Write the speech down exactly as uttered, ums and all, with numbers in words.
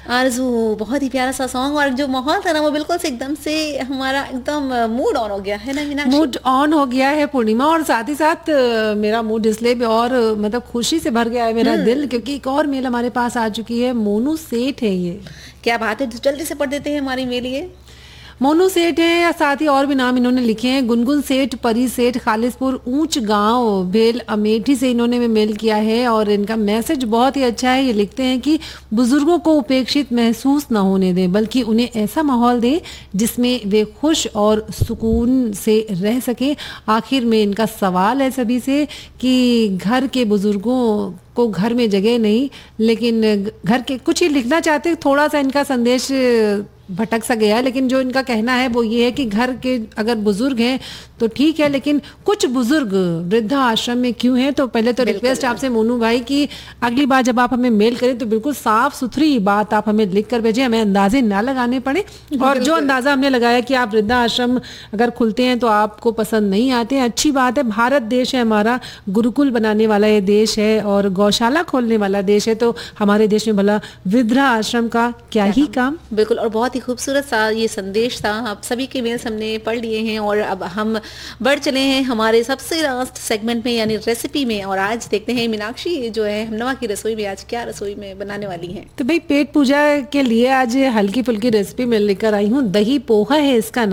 आरज़ू, बहुत ही प्यारा सा सॉन्ग और जो माहौल था ना वो बिल्कुल से एकदम से हमारा एकदम मूड ऑन हो गया है ना मीनाक्षी। मूड ऑन हो गया है पूर्णिमा, और साथ ही साथ अ, मेरा मूड इसलिए भी और अ, मतलब खुशी से भर गया है मेरा दिल, क्योंकि एक और मेल हमारे पास आ चुकी है। मोनू सेठ है ये। क्या बात है, जल्दी से पढ़ देते हैं हमारी मेल ये। मोनू सेठ है, या साथ ही और भी नाम इन्होंने लिखे हैं। गुनगुन सेठ, परी सेठ, खालिसपुर ऊंच गांव, भेल अमेठी से इन्होंने में मेल किया है। और इनका मैसेज बहुत ही अच्छा है। ये लिखते हैं कि बुजुर्गों को उपेक्षित महसूस न होने दें, बल्कि उन्हें ऐसा माहौल दें जिसमें वे खुश और सुकून से रह सकें। आखिर में इनका सवाल है सभी से कि घर के बुजुर्गों को घर में जगह नहीं, लेकिन घर के कुछ ही लिखना चाहते। थोड़ा सा इनका संदेश भटक सा गया है, लेकिन जो इनका कहना है वो ये है कि घर के अगर बुजुर्ग हैं तो ठीक है, लेकिन कुछ बुजुर्ग वृद्धा आश्रम में क्यों हैं। तो पहले तो रिक्वेस्ट आपसे मोनू भाई कि अगली बार जब आप हमें मेल करें तो बिल्कुल साफ सुथरी बात आप हमें लिख कर भेजें, हमें अंदाजे ना लगाने पड़े। और जो अंदाजा हमने लगाया कि आप वृद्धा आश्रम अगर खुलते हैं तो आपको पसंद नहीं आते हैं, अच्छी बात है। भारत देश है हमारा, गुरुकुल बनाने वाला ये देश है और गौशाला खोलने वाला देश है, तो हमारे देश में भला वृद्धा आश्रम का क्या ही काम। बिल्कुल, और बहुत ही खूबसूरत सा ये संदेश था। आप सभी के मेल्स हमने पढ़ लिए हैं और अब हम बढ़ चले हैं हमारे सबसे लास्ट सेगमेंट में यानी रेसिपी में। और आज देखते हैं मीनाक्षी जो है हमनवा की रसोई में आज क्या रसोई में बनाने वाली हैं। तो भाई पेट पूजा के लिए आज हल्की फुल्की रेसिपी मैं लेकर आई हूँ। दही पोहा है इसका नाम।